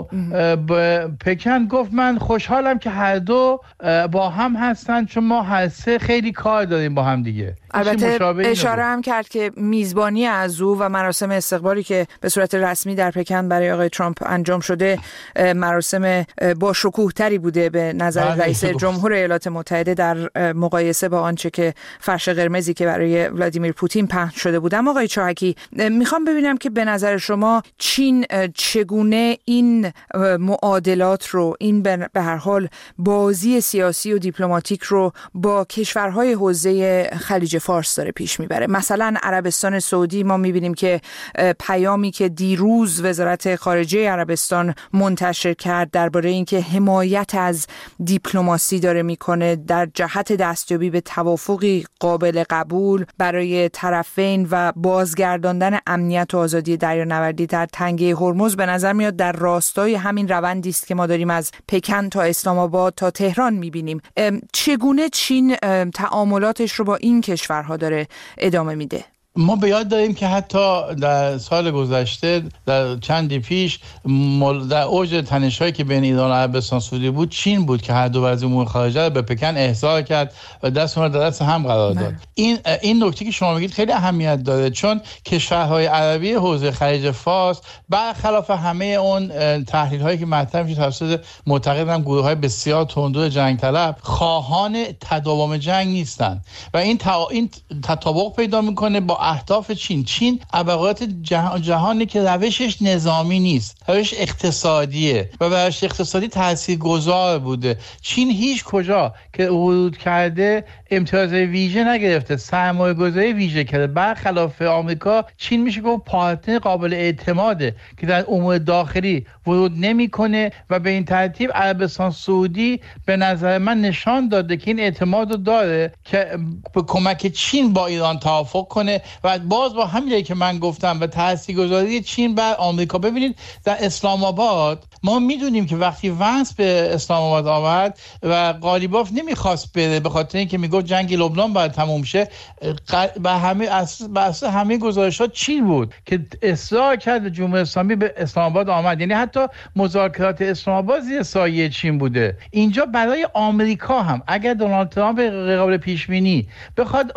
پکن، گفت من خوشحالم که هر دو با هم هستن چون ما هر سه خیلی کار داریم با هم دیگه. البته اشاره هم کرد که میزبانی از او و مراسم استقبالی که به صورت رسمی در پکن برای آقای ترامپ انجام شده مراسم با شکوه تری بوده به نظر رئیس جمهور ایالات متحده در مقایسه با آنچه که فرش قرمزی که برای ولادیمیر پوتین پهن شده بود. اما آقای چاهکی، میخوام ببینم که به نظر شما چین چگونه این معادلات رو، این به هر حال بازی سیاسی و دیپلماتیک رو با کشورهای حوزه خلیج فارس داره پیش میبره. مثلا عربستان سعودی ما میبینیم که پیامی که دیروز وزارت خارجه عربستان منتشر کرد درباره اینکه حمایت از دیپلماسی داره میکنه در جهت دستیابی به توافقی قابل قبول برای طرفین و بازگرداندن امنیت و آزادی دریانوردی در تنگه هرمز، به نظر میاد در راستای همین روندی است که ما داریم از پکن تا اسلام آباد تا تهران میبینیم. چگونه چین تعاملاتش رو با این کشورها داره ادامه میده؟ ما به یاد داریم که حتی در سال گذشته در چندی پیش در اوج تنش‌هایی که بین ایران و عربستان سعودی بود، چین بود که هر دو وزیر امور خارجه رو به پکن احضار کرد و دست اونها در دست هم قرار داد. این این نکته که شما میگید خیلی اهمیت داره، چون کشورهای عربی حوزه خلیج فارس برخلاف همه اون تحلیل‌هایی که مطرح میشه توسط معتقدم گروه‌های بسیار تندرو جنگ طلب، خواهان تداوم جنگ نیستن و این تا... این تطابق پیدا میکنه با اهداف چین. چین ابعاد جهان جهانی که روشش نظامی نیست، روش اقتصادیه و روش اقتصادی تاثیرگذار بوده. چین هیچ کجا که ورود کرده امتیاز ویژه نگرفته، سرمایه‌گذاری ویژه کرده. برخلاف آمریکا، چین میشه گفت پارتنر قابل اعتماده که در امور داخلی ورود نمیکنه و به این ترتیب عربستان سعودی به نظر من نشان داده که این اعتماد رو داره که به کمک چین با ایران توافق کنه و باز با همینی که من گفتم و تاثیرگذاری چین بر آمریکا. ببینید در اسلام آباد ما میدونیم که وقتی ونس به اسلام آباد آمد و قالیباف نمیخواست بره به خاطر اینکه میگفت جنگ لبنان باید تموم شه، به همه اساس همه گزارشات چین بود که اصرار کرد جمهوری اسلامی به اسلام آباد آمد. یعنی حتی مذاکرات اسلام آباد زیر سایه چین بوده. اینجا برای آمریکا هم اگر دونالد ترامپ قابل پیش بینی بخواد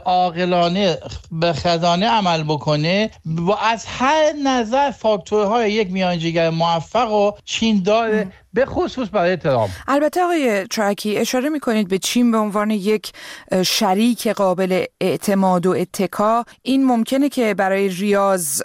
عاقلانه به خزانه عمل بکنه و از هر نظر فاکتورهای یک میانجیگر موفق و چین داره، به خصوص برای ترامپ. البته آقای چاهکی اشاره میکنید به چین به عنوان یک شریک قابل اعتماد و اتکا. این ممکنه که برای ریاض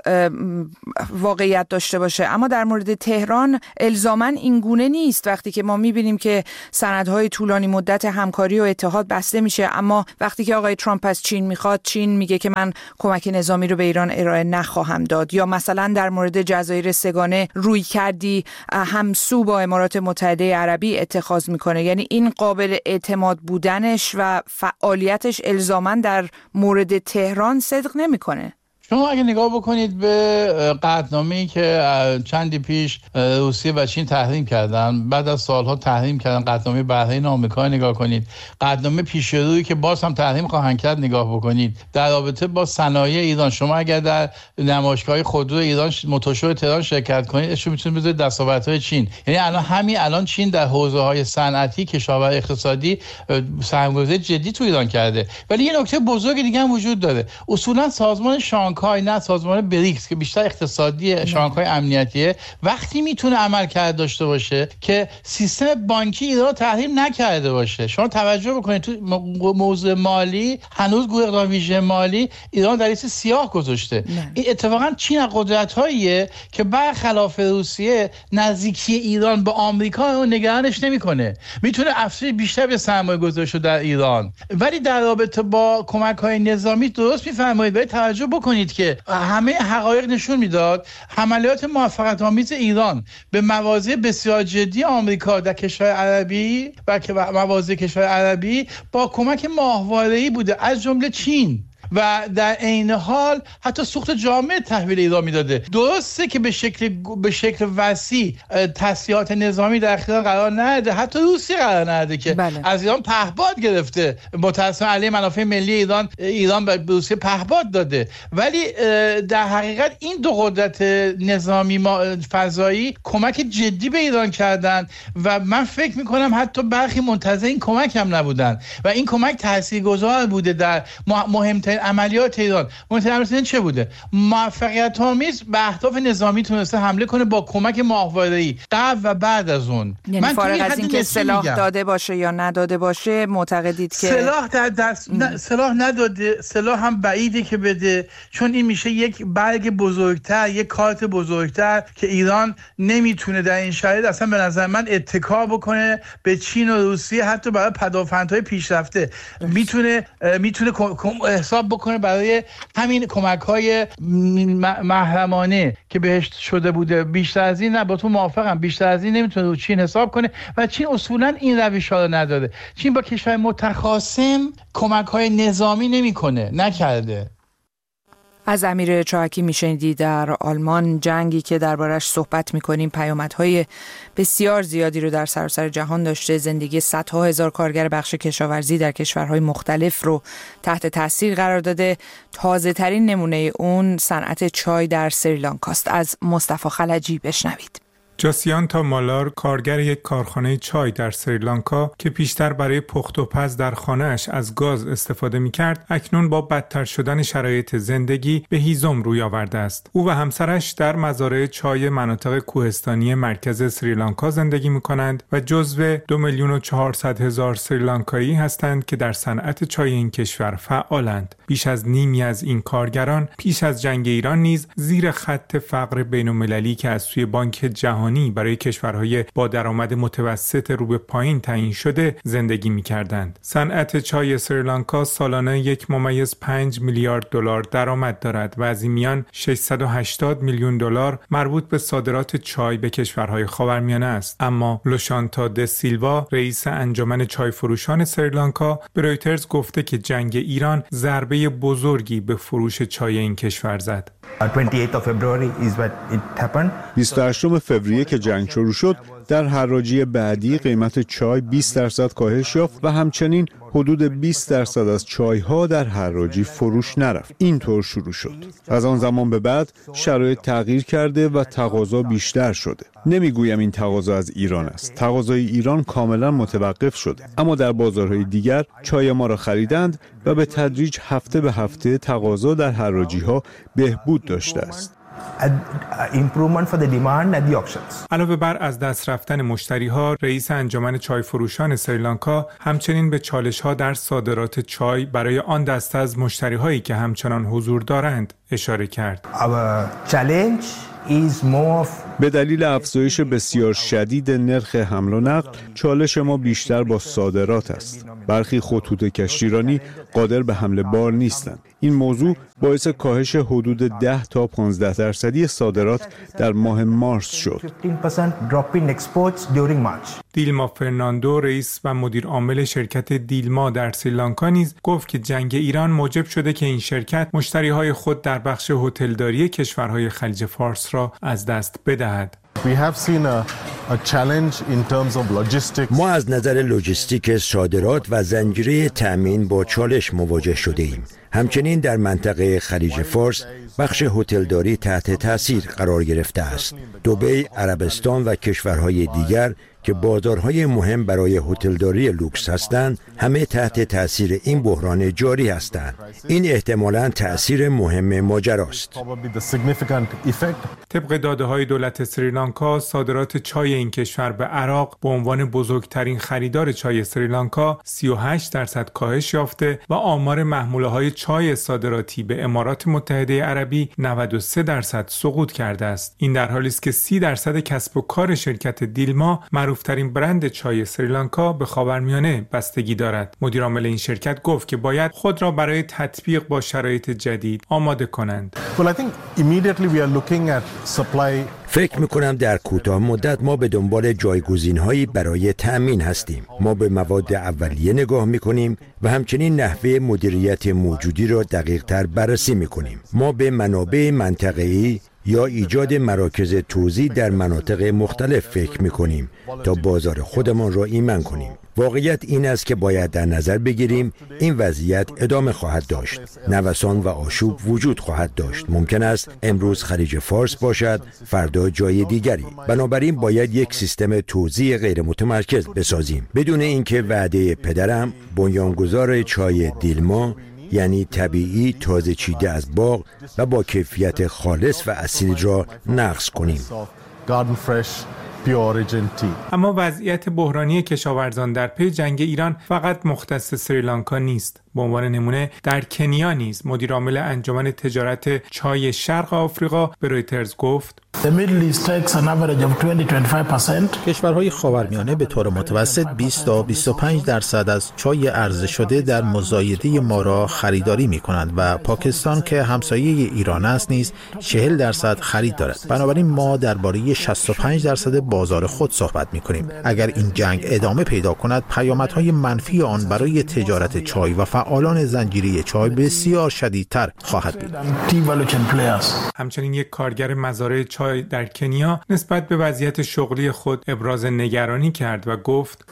واقعیت داشته باشه، اما در مورد تهران الزاماً این گونه نیست. وقتی که ما میبینیم که سندهای طولانی مدت همکاری و اتحاد بسته میشه، اما وقتی که آقای ترامپ از چین میخواد، چین میگه که من کمک نظامی رو به ایران ارائه نخواهم داد. یا مثلا در مورد جزایر سگانه روی کردی همسو با امارات متحده عربی اتخاذ میکنه. یعنی این قابل اعتماد بودنش و فعالیتش الزاماً در مورد تهران صدق نمیکنه. شما اگه نگاه بکنید به قطعنامه‌ای که چندی پیش روسیه و چین تحریم کردن، بعد از سالها تحریم کردن، قطعنامه بحرین آمریکا نگاه کنید، قطعنامه پیشرویی که باز هم تحریم خواهند کرد نگاه بکنید در رابطه با صنایع ایران. شما اگر در نمایشگاه خودرو ایران موتورشو تهران شرکت کنید، اشو میتونید بذارید دستاوردهای چین. یعنی الان همین الان چین در حوزه‌های صنعتی، کشاورزی، اقتصادی سرمایه‌گذاری جدی تو ایران کرده. ولی یه نکته بزرگ دیگه هم وجود داره. اصولا سازمان شانگهای شانگهای، نه سازمان بریکس که بیشتر اقتصادی، شانگهای امنیتیه، وقتی میتونه عملکرد داشته باشه که سیستم بانکی ایران تحریم نکرده باشه. شما توجه بکنید تو موضوع مالی هنوز گروه اقدام ویژه مالی ایران در لیست سیاه گذاشته. این اتفاقا چین قدرت‌هاییه که برخلاف روسیه نزدیکی ایران به آمریکا رو نگرانش نمی‌کنه. میتونه افزایش بیشتر به سرمایه گذاری شده در ایران. ولی در رابطه با کمک‌های نظامی درست می‌فرمایید، ولی توجه بکنید که همه حقایق نشون میداد حملات موفقیت‌آمیز ایران به مواضع بسیار جدی آمریکا در کشور عربی و مواضع کشور عربی با کمک ماهواره‌ای بوده، از جمله چین، و در عین حال حتی سوخت جامعه تحویل ایران میداده. درسته که به شکل به شکل وسیع تسلیحات نظامی در اختیار قرار نده، حتی روسیه قرار نده که بله. از ایران پهپاد گرفته، متأسفانه علیه منافع ملی ایران ایران به روسیه پهپاد داده. ولی در حقیقت این دو قدرت نظامی فضایی کمک جدی به ایران کردن و من فکر میکنم حتی برخی منتظر این کمک هم نبودن و این کمک تاثیرگذار بوده در مهمترین عملیات ایران. مهمترین عملیات چه بوده؟ موفقیت آمیز به اهداف نظامی تونسته حمله کنه با کمک ماهواره‌ای قبل و بعد از اون. یعنی من فارغ از این که سلاح میگم. داده باشه یا نداده باشه معتقدید که سلاح در دست ن... سلاح نداده، سلاح هم بعیده که بده، چون این میشه یک برگ بزرگتر، یک کارت بزرگتر که ایران نمیتونه در این شرایط اصلا به نظر من اتکا بکنه به چین و روسیه، حتی برای پدافندهای پیشرفته میتونه میتونه حساب بکنه برای همین کمک‌های محرمانه که بهش شده بوده. بیشتر از این نه، با تو موافقم، بیشتر از این نمیتونه رو چین حساب کنه و چین اصولا این روش‌ها رو نداره. چین با کشور متخاصم کمک‌های نظامی نمی‌کنه، نکرده. از امیر چاهکی میشنیدی در آلمان. جنگی که دربارش صحبت میکنیم پیامدهای بسیار زیادی رو در سراسر جهان داشته. زندگی صدها هزار کارگر بخش کشاورزی در کشورهای مختلف رو تحت تاثیر قرار داده. تازه ترین نمونه اون صنعت چای در سریلانکاست. از مصطفی خلجی بشنوید. جاسیانتا مالار، کارگر یک کارخانه چای در سریلانکا که پیشتر برای پخت و پز در خانه‌اش از گاز استفاده می‌کرد، اکنون با بدتر شدن شرایط زندگی به هیزم روی آورده است. او و همسرش در مزارع چای مناطق کوهستانی مرکز سریلانکا زندگی می‌کنند و جزو دو میلیون و چهارصد هزار سریلانکایی هستند که در صنعت چای این کشور فعالند. بیش از نیمی از این کارگران پیش از جنگ ایران نیز زیر خط فقر بین‌المللی که از سوی بانک جهانی برای کشورهای با درآمد متوسط رو به پایین تعیین شده زندگی می‌کردند. صنعت چای سریلانکا سالانه یک ممیز پنج میلیارد دلار درآمد دارد و از این میان ششصد و هشتاد میلیون دلار مربوط به صادرات چای به کشورهای خاورمیانه است. اما لوشانتا د سیلوا، رئیس انجمن چای فروشان سریلانکا، به رویترز گفته که جنگ ایران ضربه بزرگی به فروش چای این کشور زد. بیست و هشتم فوریه که جنگ شروع شد، در حراجی بعدی قیمت چای بیست درصد کاهش یافت و همچنین حدود بیست درصد از چای‌ها در حراجی فروش نرفت. اینطور شروع شد. از آن زمان به بعد شرایط تغییر کرده و تقاضا بیشتر شده. نمیگویم این تقاضا از ایران است. تقاضای ایران کاملا متوقف شده. اما در بازارهای دیگر چای ما را خریدند و به تدریج هفته به هفته تقاضا در حراجی‌ها بهبود داشته است. علاوه بر از دست رفتن مشتری‌ها، رئیس انجمن چای فروشان سریلانکا همچنین به چالش‌ها در صادرات چای برای آن دسته از مشتری‌هایی که همچنان حضور دارند اشاره کرد. به دلیل افزایش بسیار شدید نرخ حمل و نقل، چالش ما بیشتر با صادرات است. برخی خطوط کشتیرانی قادر به حمل بار نیستند. این موضوع باعث کاهش حدود ده تا پانزده درصدی صادرات در ماه مارس شد. دیلما فرناندو، رئیس و مدیر عامل شرکت دیلما در سریلانکا نیز گفت که جنگ ایران موجب شده که این شرکت مشتری‌های خود در بخش هتلداری کشورهای خلیج فارس را از دست بدهد. ما از نظر لوجستیک صادرات و زنجیره تأمین با چالش مواجه شده ایم. همچنین در منطقه خلیج فارس بخش هتلداری تحت تاثیر قرار گرفته است. دبی، عربستان و کشورهای دیگر که بازارهای مهم برای هتلداری لوکس هستند همه تحت تأثیر این بحران جاری هستند. این احتمالاً تأثیر مهم ماجراست. طبق داده‌های دولت سریلانکا، صادرات چای این کشور به عراق به عنوان بزرگترین خریدار چای سریلانکا سی و هشت درصد کاهش یافته و آمار محموله‌های چای صادراتی به امارات متحده عربی نود و سه درصد سقوط کرده است. این در حالی است که سی درصد کسب و کار شرکت دیلما، معروفترین برند چای سریلانکا، به خاورمیانه بستگی دارد. مدیر عامل این شرکت گفت که باید خود را برای تطبیق با شرایط جدید آماده کنند. فکر میکنم در کوتاه مدت ما به دنبال جایگزین‌هایی برای تأمین هستیم. ما به مواد اولیه نگاه میکنیم و همچنین نحوه مدیریت موجودی را دقیق‌تر بررسی میکنیم. ما به منابع منطقه‌ای یا ایجاد مراکز توزیع در مناطق مختلف فکر میکنیم تا بازار خودمان را ایمن کنیم. واقعیت این است که باید در نظر بگیریم این وضعیت ادامه خواهد داشت. نوسان و آشوب وجود خواهد داشت. ممکن است امروز خلیج فارس باشد، فردا جای دیگری. بنابراین باید یک سیستم توزیع غیر متمرکز بسازیم. بدون اینکه وعده پدرم، بنیانگذار چای دیلما، یعنی طبیعی، تازه چیده از باغ و با کیفیت خالص و اصیل را نقض کنیم. اما وضعیت بحرانی کشاورزان در پی جنگ ایران فقط مختص سریلانکا نیست. به عنوان نمونه در کنیا نیز مدیر عامل انجمن تجارت چای شرق آفریقا به رویترز گفت کشورهای خاورمیانه به طور متوسط بیست تا بیست و پنج درصد از چای عرضه شده در مزایده ما را خریداری می کنند و پاکستان که همسایه ایران است نیز چهل درصد خرید دارد. بنابراین ما درباره شصت و پنج درصد بازار خود صحبت می کنیم. اگر این جنگ ادامه پیدا کند، پیامدهای منفی آن برای تجارت چای و فعالان زنجیره چای بسیار شدیدتر خواهد بود. همچنین یک کارگر مزارع چای در کنیا نسبت به وضعیت شغلی خود ابراز نگرانی کرد و گفت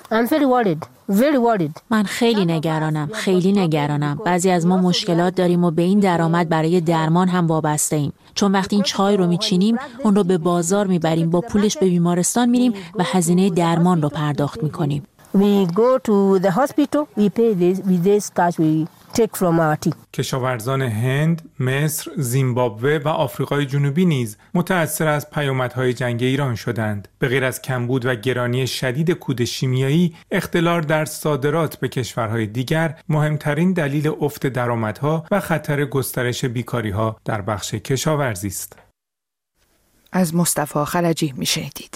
من خیلی نگرانم، خیلی نگرانم. بعضی از ما مشکلات داریم و به این درآمد برای درمان هم وابسته ایم. چون وقتی این چای رو میچینیم، اون رو به بازار میبریم، با پولش به بیمارستان میریم و هزینه درمان رو پرداخت میکنیم. We go to the hospital, we pay this, with this cash we take from our team. کشاورزان هند، مصر، زیمبابوه و آفریقای جنوبی نیز متأثر از پیامدهای جنگ ایران شدند. به غیر از کمبود و گرانی شدید کود شیمیایی، اختلال در صادرات به کشورهای دیگر مهمترین دلیل افت درآمدها و خطر گسترش بیکاری‌ها در بخش کشاورزی است. از مصطفی خلجی میشنیدید.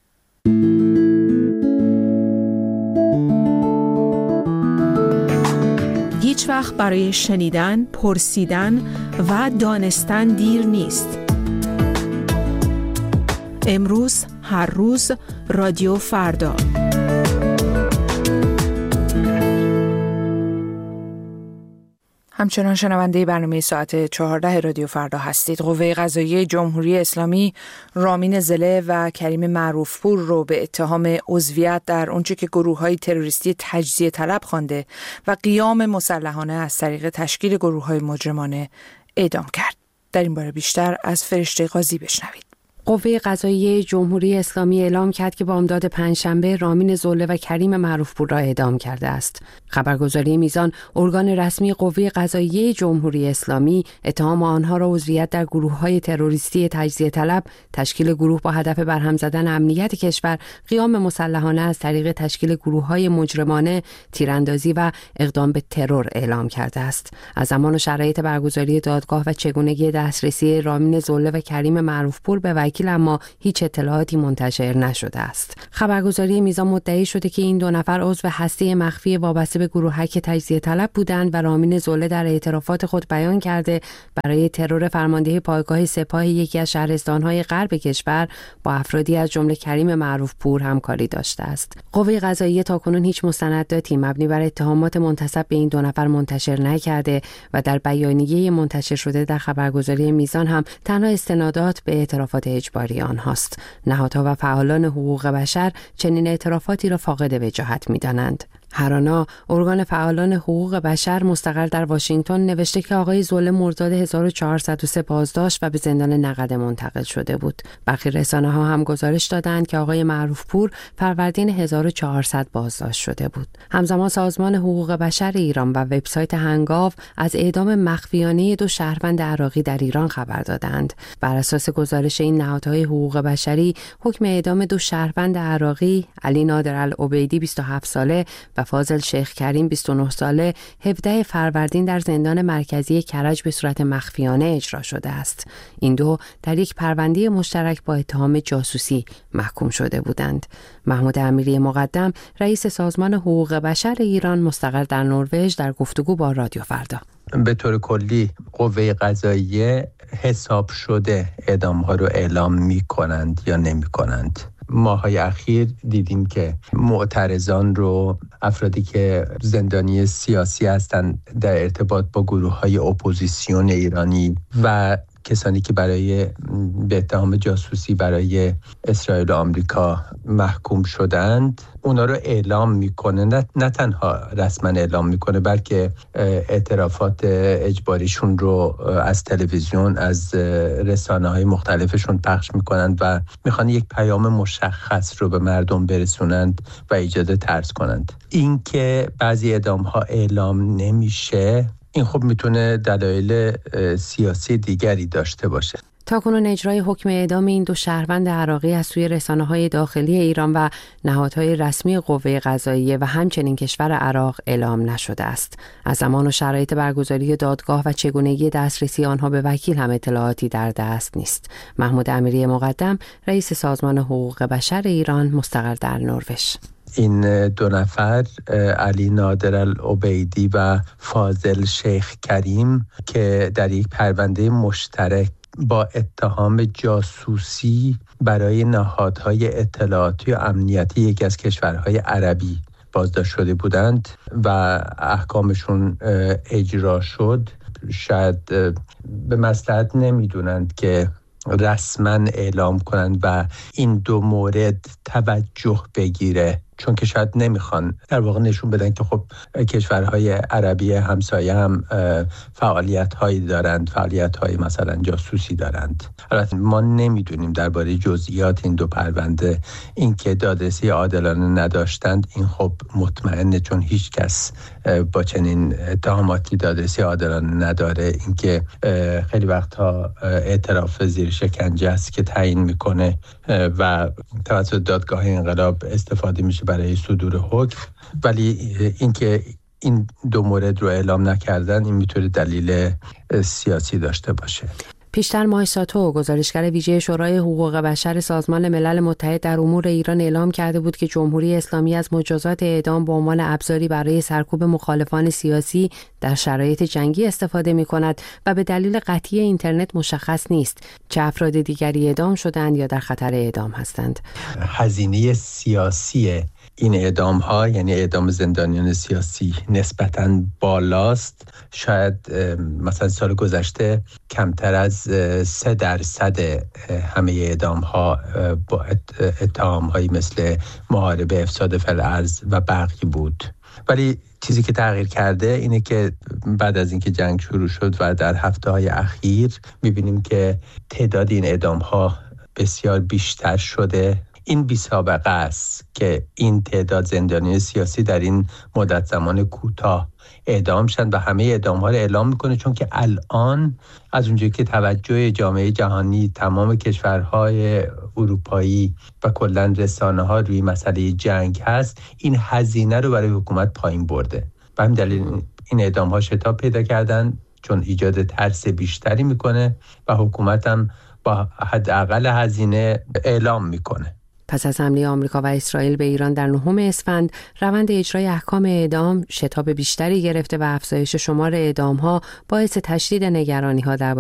هیچ وقت برای شنیدن، پرسیدن و دانستن دیر نیست. امروز، هر روز، رادیو فردا. همچنان شنونده برنامه ساعت چهارده رادیو فردا هستید. قوه قضاییه جمهوری اسلامی رامین زله و کریم معروفپور رو به اتهام عضویت در اونچه که گروه‌های تروریستی تجزیه طلب خوانده و قیام مسلحانه از طریق تشکیل گروه‌های مجرمانه اعدام کرد. در این باره بیشتر از فرشته قاضی بشنوید. قوه قضاییه جمهوری اسلامی اعلام کرد که بامداد پنجشنبه رامین زله و کریم معروفپور را اعدام کرده است. خبرگزاری میزان، ارگان رسمی قوه قضاییه جمهوری اسلامی، اتهام آنها را عضویت در گروه‌های تروریستی تجزیه طلب، تشکیل گروه با هدف برهم زدن امنیت کشور، قیام مسلحانه از طریق تشکیل گروه‌های مجرمانه، تیراندازی و اقدام به ترور اعلام کرده است. از زمان و شرایط برگزاری دادگاه و چگونگی دسترسی رامین زله و کریم معروفپور به وکیل اما هیچ اطلاعاتی منتشر نشده است. خبرگزاری میزان مدعی شده که این دو نفر عضو هسته مخفی وابسته به گروهک تجزیه طلب بودند و رامین زله در اعترافات خود بیان کرده برای ترور فرماندهی پایگاه سپاه یکی از شهرستان‌های غرب کشور با افرادی از جمله کریم معروفپور همکاری داشته است. قوه قضاییه تاکنون هیچ مستنداتی مبنی بر اتهامات منتسب به این دو نفر منتشر نکرده و در بیانیه منتشر شده در خبرگزاری میزان هم تنها استنادات به اعترافات اجباری آنهاست. نهادها و فعالان حقوق بشر چنین اعترافاتی را فاقد وجاهت می‌دانند. هرانا، ارگان فعالان حقوق بشر مستقر در واشنگتن، نوشته که آقای زله مرداد هزار و چهارصد و سه بازداشت و به زندان نقده منتقل شده بود. برخی رسانه‌ها هم گزارش دادند که آقای معروفپور فروردین هزار و چهارصد بازداشت شده بود. همزمان سازمان حقوق بشر ایران و وبسایت هنگاو از اعدام مخفیانه دو شهروند عراقی در ایران خبر دادند. بر اساس گزارش این نهادهای حقوق بشری، حکم اعدام دو شهروند عراقی، علی نادر العبیدی بیست و هفت ساله و فاضل شیخ کریم بیست و نه ساله، هفدهم فروردین در زندان مرکزی کرج به صورت مخفیانه اجرا شده است. این دو در یک پرونده مشترک با اتهام جاسوسی محکوم شده بودند. محمود امیری مقدم، رئیس سازمان حقوق بشر ایران مستقر در نروژ، در گفتگو با رادیو فردا: به طور کلی قوه قضاییه حساب شده اعدام ها رو اعلام می کنند یا نمی کنند. ماهای اخیر دیدیم که معترضان رو، افرادی که زندانی سیاسی هستند در ارتباط با گروه های اپوزیسیون ایرانی و کسانی که برای به اتهام جاسوسی برای اسرائیل و آمریکا محکوم شدند، اونا رو اعلام میکنه. نه, نه تنها رسما اعلام میکنه، بلکه اعترافات اجباریشون رو از تلویزیون، از رسانه‌های مختلفشون پخش میکنند و میخوان یک پیام مشخص رو به مردم برسونند و ایجاد ترس کنند. این که بعضی اعدام‌ها اعلام نمیشه، این خب میتونه دلایل سیاسی دیگری داشته باشه. تاکنون اجرای حکم اعدام این دو شهروند عراقی از سوی رسانه‌های داخلی ایران و نهادهای رسمی قوه قضاییه و همچنین کشور عراق اعلام نشده است. از زمان و شرایط برگزاری دادگاه و چگونگی دسترسی آنها به وکیل هم اطلاعاتی در دست نیست. محمود امیری مقدم، رئیس سازمان حقوق بشر ایران مستقر در نروژ: این دو نفر، علی نادر العبیدی و فاضل شیخ کریم، که در یک پرونده مشترک با اتهام جاسوسی برای نهادهای اطلاعاتی و امنیتی یکی از کشورهای عربی بازداشت شده بودند و احکامشون اجرا شد، شاید به مصلحت نمیدونند که رسما اعلام کنند و این دو مورد توجه بگیره، چون که شاید نمیخوان در واقع نشون بدن که خب کشورهای عربی همسایه هم فعالیت‌هایی دارند، فعالیت‌های مثلا جاسوسی دارند. البته ما نمیدونیم درباره جزئیات این دو پرونده. این که دادرسی عادلانه نداشتند، این خب مطمئنه، چون هیچ کس با چنین اتهاماتی دادرسی عادلانه نداره. این که خیلی وقتها اعتراف زیر شکنجه است که تعیین میکنه و توسط دادگاه انقلاب استفاده میشه برای صدور حکم، ولی اینکه این دو مورد رو اعلام نکردن، این میتونه دلیل سیاسی داشته باشه. پیشتر ماه ساتو، گزارشگر ویژه شورای حقوق بشر سازمان ملل متحد در امور ایران، اعلام کرده بود که جمهوری اسلامی از مجازات اعدام به عنوان ابزاری برای سرکوب مخالفان سیاسی در شرایط جنگی استفاده می‌کند و به دلیل قطعی اینترنت مشخص نیست چه افراد دیگری اعدام شدند یا در خطر اعدام هستند. هزینه سیاسی این اعدام ها، یعنی اعدام زندانیان سیاسی، نسبتاً بالاست. شاید مثلا سال گذشته کمتر از سه درصد همه اعدام ها با اتهام هایی مثل محاربه، افساد فی‌الارض و برقی بود. ولی چیزی که تغییر کرده اینه که بعد از اینکه جنگ شروع شد و در هفته های اخیر میبینیم که تعداد این اعدام ها بسیار بیشتر شده. این بی سابقه است که این تعداد زندانیان سیاسی در این مدت زمان کوتاه اعدام شدند و همه اعدام ها رو اعلام میکنه، چون که الان از اونجایی که توجه جامعه جهانی، تمام کشورهای اروپایی و کلا رسانه ها روی مسئله جنگ هست، این هزینه رو برای حکومت پایین برده. به همین دلیل این اعدام ها شتاب پیدا کردن، چون ایجاد ترس بیشتری میکنه و حکومت هم با حداقل هزینه اعلام میکنه. پس از حمله آمریکا و اسرائیل به ایران در نهم اسفند، روند اجرای احکام اعدام شتاب بیشتری گرفته و افزایش شمار اعدام‌ها باعث تشدید نگرانی‌ها درباره